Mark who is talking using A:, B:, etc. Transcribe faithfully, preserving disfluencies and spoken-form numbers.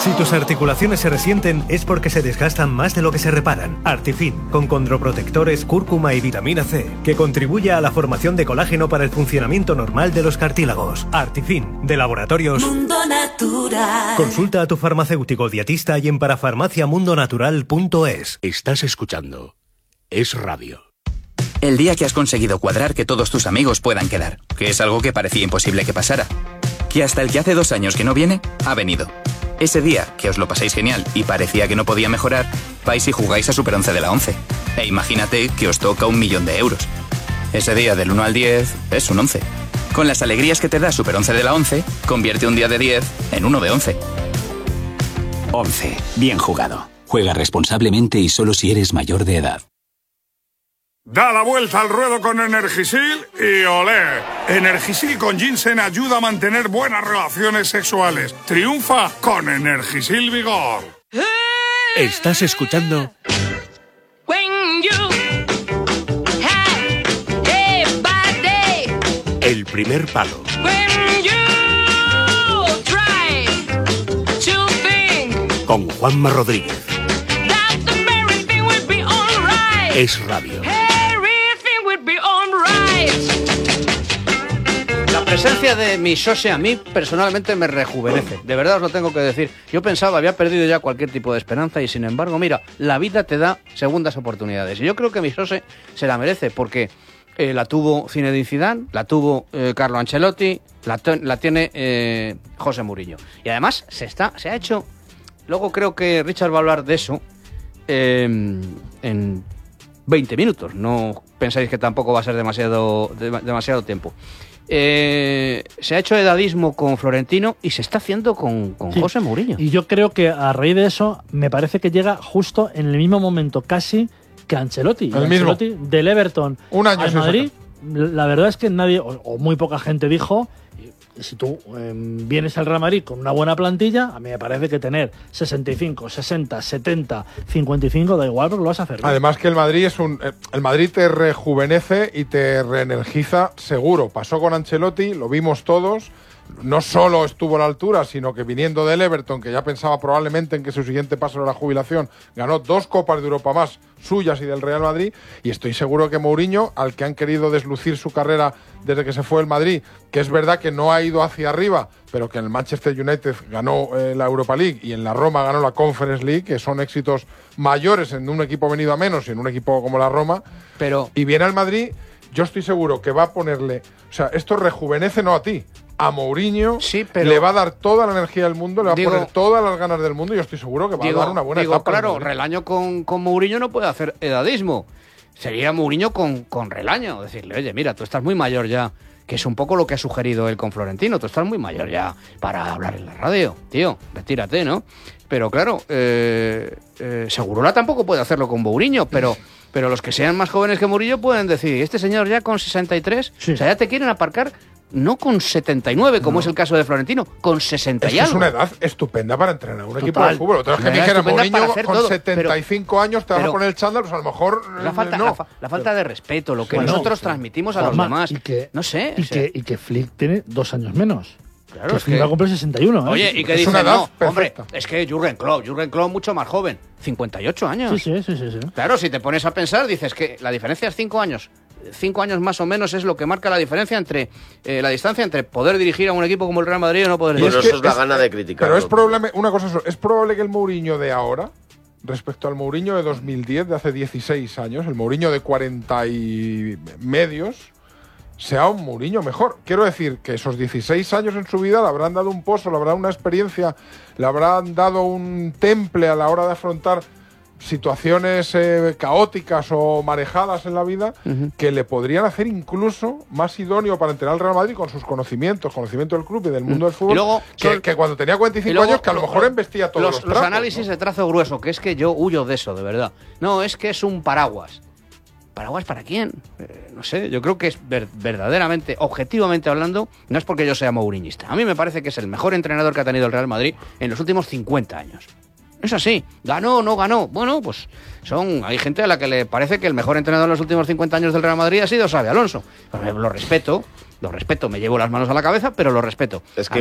A: Si tus articulaciones se resienten es porque se desgastan más de lo que se reparan. Artifin, con condroprotectores, cúrcuma y vitamina C, que contribuye a la formación de colágeno para el funcionamiento normal de los cartílagos. Artifin, de Laboratorios
B: Mundo Natural.
A: Consulta a tu farmacéutico dietista y en parafarmacia mundo natural punto es.
C: Estás escuchando Es Radio.
D: El día que has conseguido cuadrar que todos tus amigos puedan quedar, que es algo que parecía imposible que pasara. Que hasta el que hace dos años que no viene, ha venido. Ese día, que os lo pasáis genial y parecía que no podía mejorar, vais y jugáis a Super once de la once. E imagínate que os toca un millón de euros. Ese día del uno al diez es un once. Con las alegrías que te da Super once de la once, convierte un día de diez en uno de once.
E: once. Bien jugado. Juega responsablemente y solo si eres mayor de edad.
F: Da la vuelta al ruedo con Energisil y olé. Energisil con ginseng ayuda a mantener buenas relaciones sexuales. Triunfa con Energisil Vigor.
C: Estás escuchando El Primer Palo. Con Juanma Rodríguez. Es Radio.
G: La presencia de mi Sose a mí personalmente me rejuvenece, de verdad os lo tengo que decir. Yo pensaba, había perdido ya cualquier tipo de esperanza y sin embargo, mira, la vida te da segundas oportunidades y yo creo que mi Sose se la merece porque eh, la tuvo Zinedine Zidane, la tuvo eh, Carlo Ancelotti, la, la tiene eh, José Mourinho y además se está, se ha hecho, luego creo que Richard va a hablar de eso eh, en veinte minutos, no pensáis que tampoco va a ser demasiado, de, demasiado tiempo. Eh, se ha hecho edadismo con Florentino y se está haciendo con, con sí. José Mourinho.
H: Y yo creo que a raíz de eso me parece que llega justo en el mismo momento casi que Ancelotti.
I: El
H: Ancelotti
I: mismo.
H: Del Everton
I: Un año
H: al Madrid. La verdad es que nadie, o, o muy poca gente dijo, si tú eh, vienes al Real Madrid con una buena plantilla, a mí me parece que tener sesenta y cinco, sesenta, setenta, cincuenta y cinco da igual porque lo vas a hacer.
I: Además que el Madrid es un el Madrid te rejuvenece y te reenergiza seguro. Pasó con Ancelotti, lo vimos todos. No solo estuvo a la altura, sino que viniendo del Everton, que ya pensaba probablemente en que su siguiente paso era la jubilación, ganó dos Copas de Europa más, suyas y del Real Madrid, y estoy seguro que Mourinho, al que han querido deslucir su carrera desde que se fue el Madrid, que es verdad que no ha ido hacia arriba, pero que en el Manchester United ganó eh, la Europa League y en la Roma ganó la Conference League, que son éxitos mayores en un equipo venido a menos y en un equipo como la Roma,
G: pero
I: y viene al Madrid, yo estoy seguro que va a ponerle, o sea, esto rejuvenece no a ti, a Mourinho,
G: sí, pero
I: le va a dar toda la energía del mundo, le va
G: digo,
I: a poner todas las ganas del mundo y yo estoy seguro que va
G: digo,
I: a dar una buena
G: digo,
I: etapa.
G: Claro, Relaño con, con Mourinho no puede hacer edadismo. Sería Mourinho con, con Relaño. Decirle, oye, mira, tú estás muy mayor ya, que es un poco lo que ha sugerido él con Florentino. Tú estás muy mayor ya para hablar en la radio, tío, retírate, ¿no? Pero claro, eh, eh, Segurola tampoco puede hacerlo con Mourinho, pero... Pero los que sean más jóvenes que Mourinho pueden decir, este señor ya con sesenta y tres, sí. O sea, ya te quieren aparcar no con setenta y nueve, como no. es el caso de Florentino, con sesenta
I: es
G: y algo.
I: Es una edad estupenda para entrenar un Total. equipo de fútbol. Otra vez que me dijera Mourinho con todo, setenta y cinco pero, años te vas a poner el chándal, pues a lo mejor
G: la falta,
I: no.
G: la, fa la falta de respeto, lo que bueno, nosotros transmitimos a los
H: Juanma,
G: demás.
H: Y que,
G: no sé.
H: Y,
G: o sea,
H: que, y que Flick tiene dos años menos.
G: Claro,
H: que
G: es
H: Flick
G: que...
H: va a cumplir sesenta y uno. ¿eh?
G: Oye, y que dicen, no, hombre, es que Jürgen Klopp, Jürgen Klopp mucho más joven, cincuenta y ocho años.
H: Sí, sí, sí, sí, sí.
G: Claro, si te pones a pensar, dices que la diferencia es cinco años. Cinco años más o menos es lo que marca la diferencia entre eh, la distancia entre poder dirigir a un equipo como el Real Madrid o no poder dirigir.
J: Bueno, eso es la gana de criticar.
I: Pero es probable, una cosa, es probable que el Mourinho de ahora, respecto al Mourinho de dos mil diez, de hace dieciséis años, el Mourinho de cuarenta y medios, sea un Mourinho mejor. Quiero decir que esos dieciséis años en su vida le habrán dado un pozo, le habrán dado una experiencia, le habrán dado un temple a la hora de afrontar situaciones eh, caóticas o marejadas en la vida, uh-huh. que le podrían hacer incluso más idóneo para entrenar al Real Madrid con sus conocimientos, conocimiento del club y del mundo uh-huh. del fútbol, luego, que, son, que cuando tenía cuarenta y cinco y luego, años, que a lo mejor embestía todos
G: los,
I: los trapos,
G: los análisis
I: ¿no?
G: de trazo grueso, que es que yo huyo de eso, de verdad. No, es que es un paraguas. ¿Paraguas para quién? Eh, no sé, yo creo que es ver, verdaderamente, objetivamente hablando, no es porque yo sea mouriñista. A mí me parece que es el mejor entrenador que ha tenido el Real Madrid en los últimos cincuenta años. Es así. ¿Ganó o no ganó? Bueno, pues son hay gente a la que le parece que el mejor entrenador en los últimos cincuenta años del Real Madrid ha sido Xabi Alonso. Pues lo respeto, lo respeto, me llevo las manos a la cabeza, pero lo respeto.
J: Es que